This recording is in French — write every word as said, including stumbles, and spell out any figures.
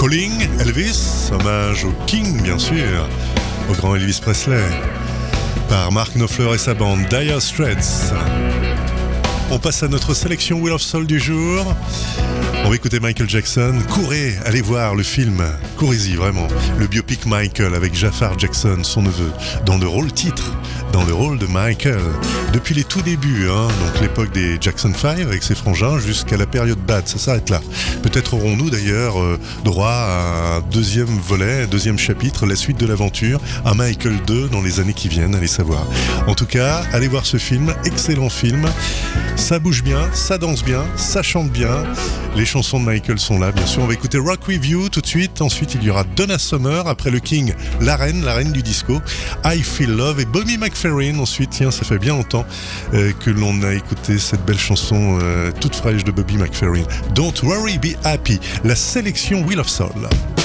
Calling Elvis, hommage au King bien sûr, au grand Elvis Presley, par Mark Knopfler et sa bande Dire Straits. On passe à notre sélection Wheel of Soul du jour. On va écouter Michael Jackson. Courez, allez voir le film. Courez-y, vraiment. Le biopic Michael avec Jafar Jackson, son neveu, dans le rôle titre, dans le rôle de Michael. Depuis les tout débuts, hein, donc l'époque des Jackson cinq avec ses frangins jusqu'à la période Bad, ça s'arrête là. Peut-être aurons-nous d'ailleurs euh, droit à un deuxième volet, un deuxième chapitre, la suite de l'aventure, à Michael deux dans les années qui viennent, allez savoir. En tout cas, allez voir ce film, excellent film. Ça bouge bien, ça danse bien, ça chante bien. Les chansons de Michael sont là, bien sûr. On va écouter Rock With You tout de suite. Ensuite, il y aura Donna Summer. Après le King, la reine, la reine du disco. I Feel Love et Bobby McFerrin. Ensuite, tiens, ça fait bien longtemps euh, que l'on a écouté cette belle chanson euh, toute fraîche de Bobby McFerrin. Don't Worry, Be Happy. La sélection Wheel of Soul.